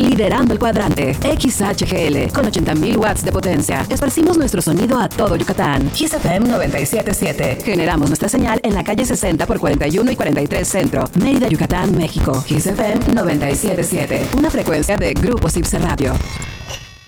liderando el cuadrante. XHGL, con 80.000 watts de potencia. Esparcimos nuestro sonido a todo Yucatán. Kiss FM 97.7. Generamos nuestra señal en la calle 60 por 41 y 43 Centro, Mérida, Yucatán, México. Kiss FM 97.7. Una frecuencia de Grupo Cipse Radio.